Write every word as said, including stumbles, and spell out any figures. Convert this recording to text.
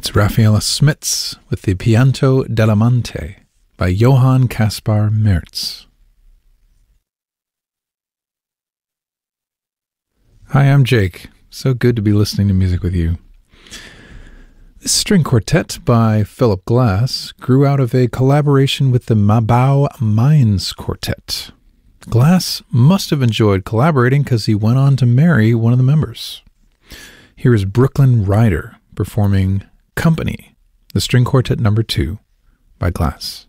It's Raffaella Smits with the Pianto dell'Amante by Johann Caspar Merz. Hi, I'm Jake. So good to be listening to music with you. This string quartet by Philip Glass grew out of a collaboration with the Mabau Mainz Quartet. Glass must have enjoyed collaborating because he went on to marry one of the members. Here is Brooklyn Rider performing Company, the string quartet number two by Glass.